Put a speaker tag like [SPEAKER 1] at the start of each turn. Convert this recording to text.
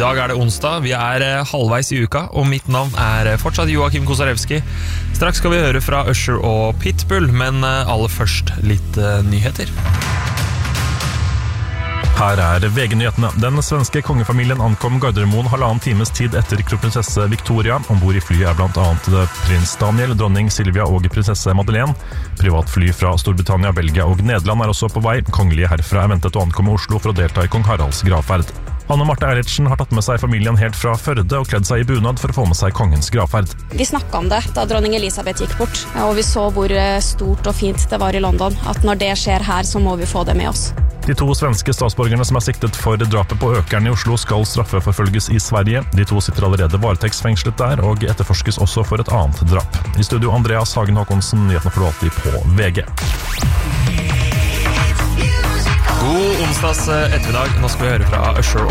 [SPEAKER 1] dag det onsdag, vi halvveis I uka, og mitt navn fortsatt Joakim Kosarewski. Straks skal vi høre fra Usher og Pitbull, men aller først litt nyheter.
[SPEAKER 2] Her VG-nyhetene. Den svenske kongefamilien ankom Gardermoen 1,5 times tid etter kronprinsesse Victoria. Ombord I flyet blant annet prins Daniel, dronning Silvia og prinsesse Madeleine. Privatfly fra Storbritannia, Belgia og Nederland også på vei. Kongelige herfra ventet å ankomme Oslo for å delta I kong Haralds gravferd. Anne Marte Eilertsen har tatt med seg familien helt fra Førde og kledd seg I bunad for å få med seg kongens gravferd.
[SPEAKER 3] Vi snakket om det da dronning Elisabeth gikk bort, og vi så hvor stort og fint det var I London, at når det skjer her så må vi få det med oss.
[SPEAKER 2] De 2 svenske statsborgerne som siktet for drapet på økeren I Oslo skal straffeforfølges I Sverige. De 2 sitter allerede varetektsfengslet der og etterforskes også for et annet drap. I studio Andreas Hagen Håkonsen, nyhetene får du alltid på VG.
[SPEAKER 1] God onsdags ettermiddag. Nå skal vi høre fra Usher